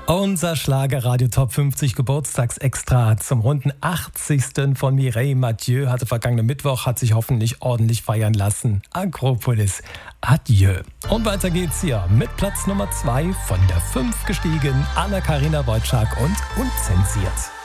Unser Schlagerradio Top 50 Geburtstagsextra zum runden 80. von Mireille Mathieu hatte vergangenen Mittwoch, hat sich hoffentlich ordentlich feiern lassen. Akropolis, adieu. Und weiter geht's hier mit Platz Nummer 2 von der 5 gestiegen, Anna-Karina Wojcik und Unzensiert.